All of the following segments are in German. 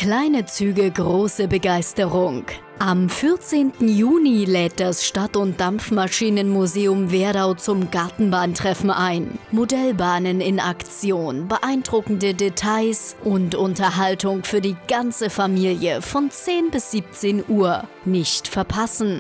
Kleine Züge, große Begeisterung. Am 14. Juni lädt das Stadt- und Dampfmaschinenmuseum Werdau zum Gartenbahntreffen ein. Modellbahnen in Aktion, beeindruckende Details und Unterhaltung für die ganze Familie von 10 bis 17 Uhr. Nicht verpassen!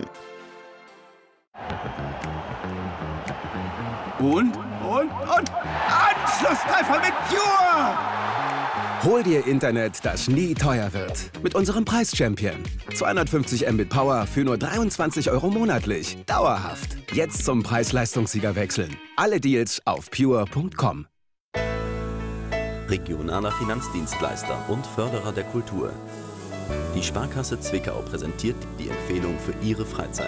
Und Anschlusstreffer mit Pure! Hol dir Internet, das nie teuer wird. Mit unserem Preis-Champion. 250 Mbit Power für nur 23 € monatlich. Dauerhaft. Jetzt zum Preis-Leistungssieger wechseln. Alle Deals auf pure.com. Regionaler Finanzdienstleister und Förderer der Kultur. Die Sparkasse Zwickau präsentiert die Empfehlung für Ihre Freizeit.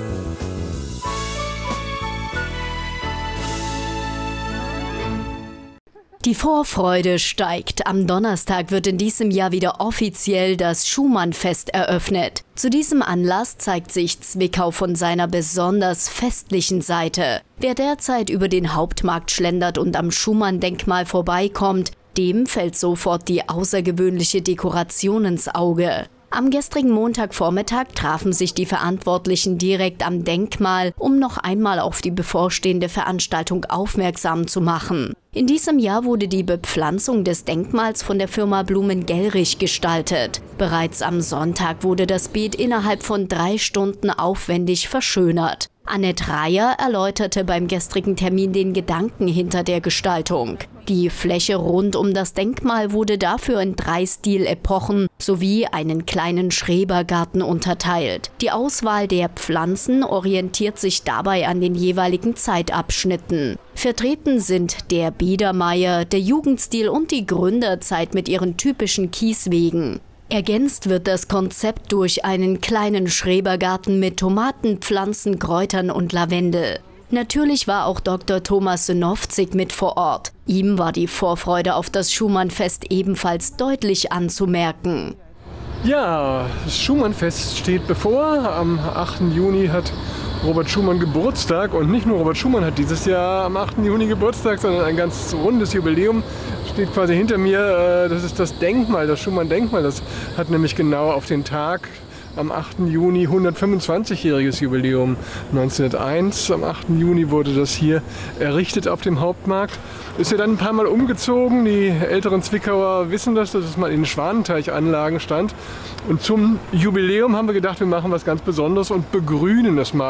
Die Vorfreude steigt. Am Donnerstag wird in diesem Jahr wieder offiziell das Schumann-Fest eröffnet. Zu diesem Anlass zeigt sich Zwickau von seiner besonders festlichen Seite. Wer derzeit über den Hauptmarkt schlendert und am Schumann-Denkmal vorbeikommt, dem fällt sofort die außergewöhnliche Dekoration ins Auge. Am gestrigen Montagvormittag trafen sich die Verantwortlichen direkt am Denkmal, um noch einmal auf die bevorstehende Veranstaltung aufmerksam zu machen. In diesem Jahr wurde die Bepflanzung des Denkmals von der Firma Blumen-Gellrich gestaltet. Bereits am Sonntag wurde das Beet innerhalb von 3 Stunden aufwendig verschönert. Annette Reyer erläuterte beim gestrigen Termin den Gedanken hinter der Gestaltung. Die Fläche rund um das Denkmal wurde dafür in 3 Stilepochen sowie einen kleinen Schrebergarten unterteilt. Die Auswahl der Pflanzen orientiert sich dabei an den jeweiligen Zeitabschnitten. Vertreten sind der Biedermeier, der Jugendstil und die Gründerzeit mit ihren typischen Kieswegen. Ergänzt wird das Konzept durch einen kleinen Schrebergarten mit Tomaten, Pflanzen, Kräutern und Lavendel. Natürlich war auch Dr. Thomas Synowczyk mit vor Ort. Ihm war die Vorfreude auf das Schumann-Fest ebenfalls deutlich anzumerken. Ja, das Schumann-Fest steht bevor. Am 8. Juni hat Robert Schumann Geburtstag und nicht nur Robert Schumann hat dieses Jahr am 8. Juni Geburtstag, sondern ein ganz rundes Jubiläum steht quasi hinter mir. Das ist das Denkmal, das Schumann-Denkmal. Das hat nämlich genau auf den Tag am 8. Juni 125-jähriges Jubiläum 1901. Am 8. Juni wurde das hier errichtet auf dem Hauptmarkt. Ist ja dann ein paar Mal umgezogen. Die älteren Zwickauer wissen das, dass es mal in Schwanenteichanlagen stand. Und zum Jubiläum haben wir gedacht, wir machen was ganz Besonderes und begrünen es mal.